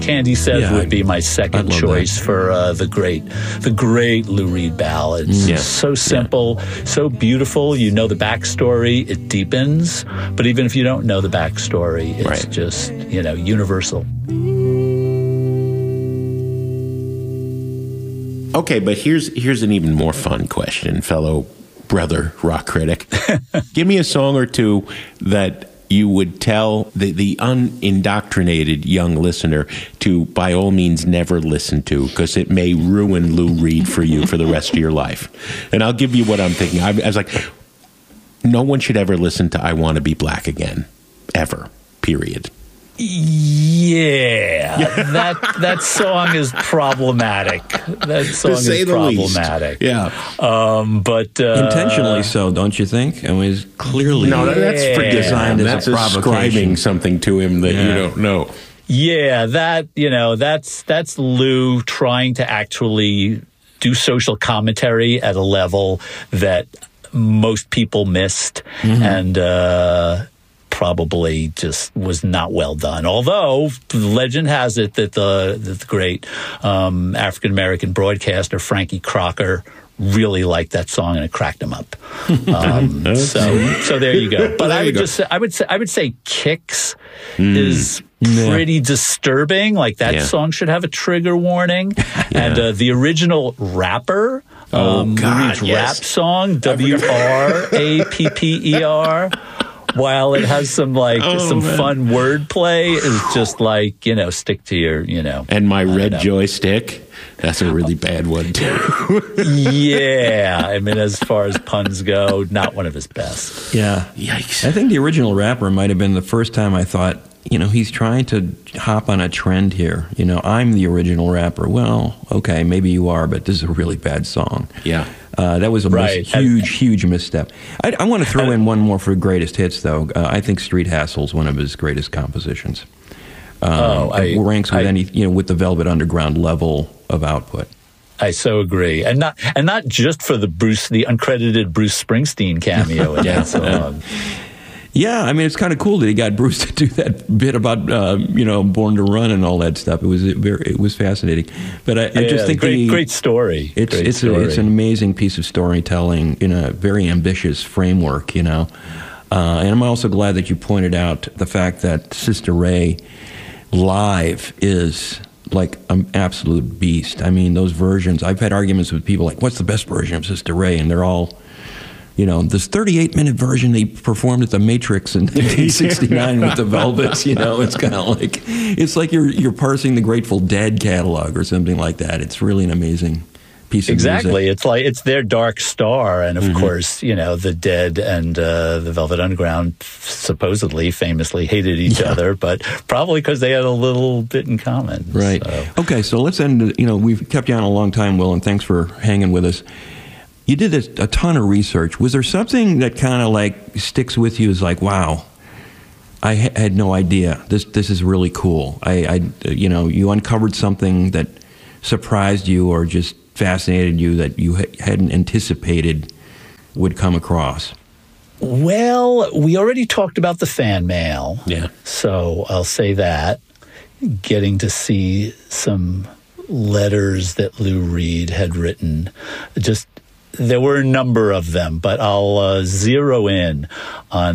Candy Says would be my second choice for the great Lou Reed ballads. So simple, so beautiful. You know the backstory, it deepens. But even if you don't know the backstory, it's just, universal. Okay, but here's an even more fun question, fellow brother rock critic. Give me a song or two that you would tell the unindoctrinated young listener to, by all means, never listen to, because it may ruin Lou Reed for you for the rest of your life. And I'll give you what I'm thinking. I was like, no one should ever listen to I Want to Be Black Again, ever, period. Yeah, that song is problematic. That song is problematic. Yeah, but intentionally so, don't you think? I mean, it's clearly that's for designed that's as a ascribing something to him that you don't know. Yeah, that's Lou trying to actually do social commentary at a level that most people missed, and probably just was not well done. Although the legend has it that the great African-American broadcaster Frankie Crocker really liked that song and it cracked him up. So there you go. But I would say Kicks is pretty disturbing. Like that song should have a trigger warning. And the original Rapper, rap song, WRAPPER. While it has some fun wordplay, is just stick to your, And My Red Joystick, that's a really bad one too. Yeah, I mean, as far as puns go, not one of his best. Yeah. Yikes. I think the original Rapper might have been the first time I thought, he's trying to hop on a trend here. I'm the original rapper. Well, okay, maybe you are, but this is a really bad song. Yeah. That was a huge misstep. I want to throw in one more for greatest hits, though. I think Street Hassle is one of his greatest compositions. Ranks with with the Velvet Underground level of output. I so agree, and not just for the uncredited Bruce Springsteen cameo in that song. Yeah, I mean, it's kind of cool that he got Bruce to do that bit about Born to Run and all that stuff. It was fascinating. But I just think great story. It's an amazing piece of storytelling in a very ambitious framework, And I'm also glad that you pointed out the fact that Sister Ray live is like an absolute beast. I mean, those versions. I've had arguments with people like, "What's the best version of Sister Ray?" And they're all, this 38-minute version they performed at the Matrix in 1969 with the Velvets, it's kind of like, it's like you're parsing the Grateful Dead catalog or something like that. It's really an amazing piece of music. Exactly. It's their dark star. And of course, the Dead and the Velvet Underground supposedly famously hated each other, but probably because they had a little bit in common. Right. So. Okay, so let's end, we've kept you on a long time, Will, and thanks for hanging with us. You did a ton of research. Was there something that kind of sticks with you as wow, I had no idea. This is really cool. You uncovered something that surprised you or just fascinated you that you hadn't anticipated would come across? Well, we already talked about the fan mail. Yeah. So I'll say that. Getting to see some letters that Lou Reed had written, there were a number of them, but I'll zero in on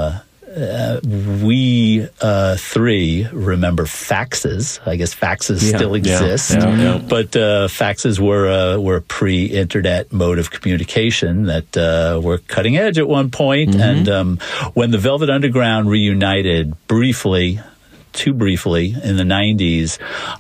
we three remember faxes. I guess faxes still exist, but faxes were a pre-internet mode of communication that were cutting edge at one point. And when the Velvet Underground reunited too briefly in the 90s,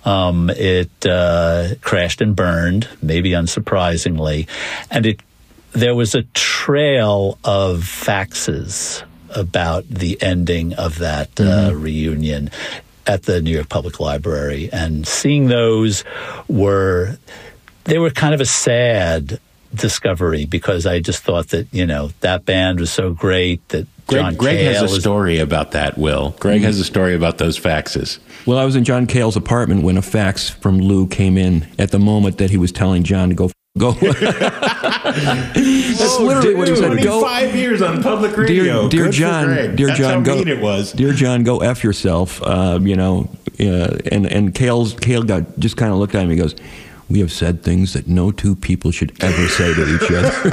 it crashed and burned, maybe unsurprisingly, and there was a trail of faxes about the ending of that reunion at the New York Public Library, and seeing those they were kind of a sad discovery, because I just thought that that band was so great that Greg has a story about that, Will. Greg has a story about those faxes. Well, I was in John Cale's apartment when a fax from Lou came in at the moment that he was telling John to go. That's literally what he said. 25 years on public radio. Dear John, That's how mean it was. Dear John, go F yourself. And Cale just kind of looked at him. He goes, "We have said things that no two people should ever say to each other."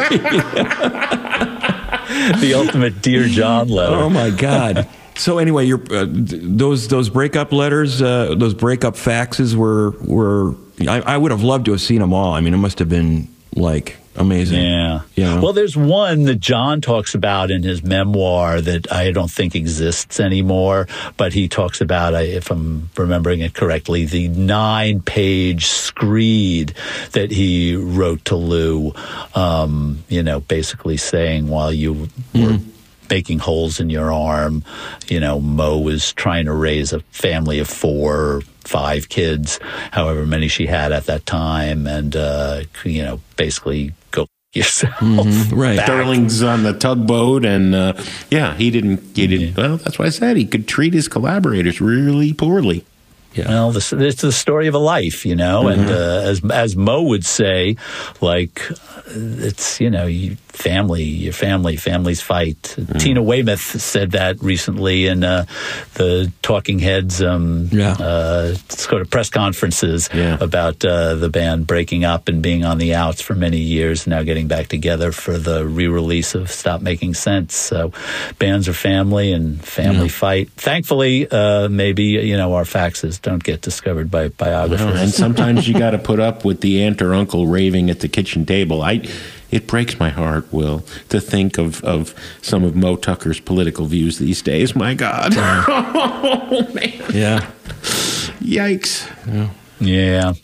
The ultimate Dear John letter. Oh my God! So anyway, those breakup letters, those breakup faxes were. I would have loved to have seen them all. I mean, it must have been like amazing. Yeah. You know? Well, there's one that John talks about in his memoir that I don't think exists anymore, but he talks about, if I'm remembering it correctly, the 9-page screed that he wrote to Lou, basically saying while you were making holes in your arm, Mo was trying to raise a family of 4 or 5 kids, however many she had at that time, and basically go yourself. Right. back. Sterling's on the tugboat, and he didn't. Yeah. Well, that's why I said he could treat his collaborators really poorly. Yeah. Well, it's the story of a life, and as Mo would say, like, it's, families fight. Tina Weymouth said that recently in the Talking Heads sort of press conferences about the band breaking up and being on the outs for many years, now getting back together for the re-release of Stop Making Sense. So bands are family and family fight. Thankfully, maybe, our faxes don't get discovered by biographers. And sometimes you got to put up with the aunt or uncle raving at the kitchen table. It breaks my heart, Will, to think of some of Mo Tucker's political views these days. My God. Oh, man. Yeah. Yikes. Yeah.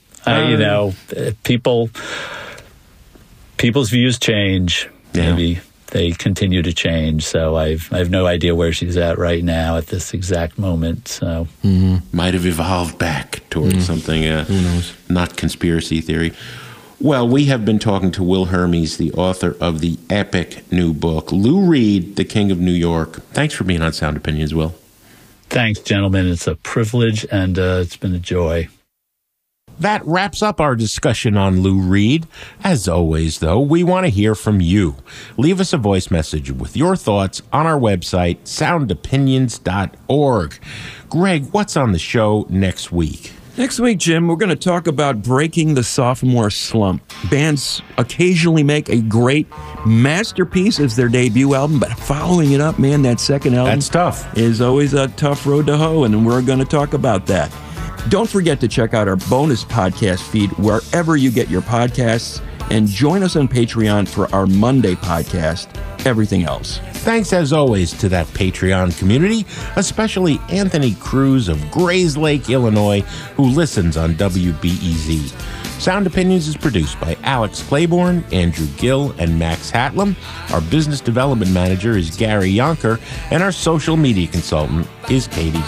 People's views change. Yeah. Maybe they continue to change. So I have no idea where she's at right now at this exact moment. So Might have evolved back towards something, Who knows? not conspiracy theory. Well, we have been talking to Will Hermes, the author of the epic new book, Lou Reed, The King of New York. Thanks for being on Sound Opinions, Will. thanks, gentlemen. It's a privilege, and it's been a joy. That wraps up our discussion on Lou Reed. As always, though, we want to hear from you. Leave us a voice message with your thoughts on our website, soundopinions.org. Greg, what's on the show next week? Next week, Jim, we're going to talk about breaking the sophomore slump. Bands occasionally make a great masterpiece as their debut album, but following it up, man, that second album That's tough. is always a tough road to hoe, and we're going to talk about that. Don't forget to check out our bonus podcast feed wherever you get your podcasts, and join us on Patreon for our Monday podcast, Everything Else. Thanks, as always, to that Patreon community, especially Anthony Cruz of Grayslake, Illinois, who listens on WBEZ. Sound Opinions is produced by Alex Claiborne, Andrew Gill, and Max Hatlam. Our business development manager is Gary Yonker, and our social media consultant is Katie